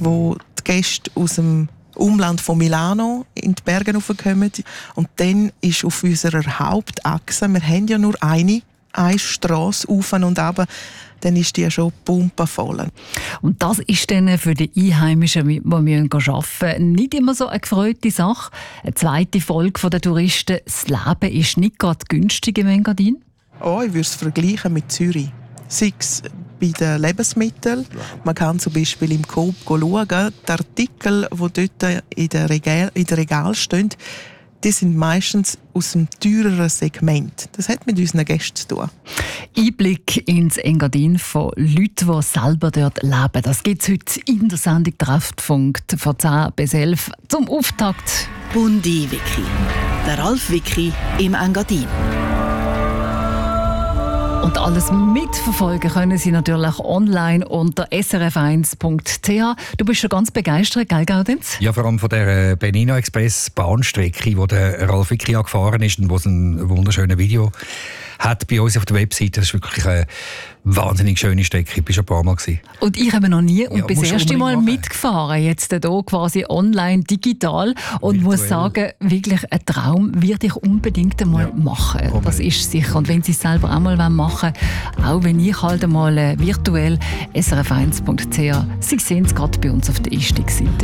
wo die Gäste aus dem Umland von Milano in die Berge raufkommen. Und dann ist auf unserer Hauptachse, wir haben ja nur eine Strasse auf und runter, dann ist die schon pumpenvoll. Und das ist dann für die Einheimischen, die arbeiten müssen, nicht immer so eine gefreute Sache. Eine zweite Folge der Touristen: Das Leben ist nicht gerade günstig im Engadin. Oh, ich würde es vergleichen mit Zürich. Sei es bei den Lebensmitteln. Man kann zum Beispiel im Coop schauen, die Artikel, die dort in den Regalen stehen, die sind meistens aus dem teureren Segment. Das hat mit unseren Gästen zu tun. Einblick ins Engadin von Leuten, die selber dort leben. Das gibt es heute in der Sendung «Treffpunkt» von 10 bis 11 zum Auftakt. Bundi-Wiki. Der Ralf Wiki im Engadin. Und alles mitverfolgen können Sie natürlich online unter srf1.ch. Du bist schon ganz begeistert, gell, Gaudenz? Ja, vor allem von der Benino Express Bahnstrecke, wo der Ralf Wicki gefahren ist und wo es ein wunderschönes Video hat bei uns auf der Webseite. Das ist wirklich eine wahnsinnig schöne Strecke. Ich war schon ein paar Mal gewesen. Und ich habe noch nie und bin das erste Mal machen. mitgefahren, jetzt hier quasi online, digital. Und virtuell. Muss sagen, wirklich ein Traum würde ich unbedingt einmal machen. Das ist sicher. Und wenn Sie es selber auch mal machen wollen, auch wenn ich halt einmal virtuell srf1.ch, Sie sehen es gerade bei uns auf der Einstiegsseite.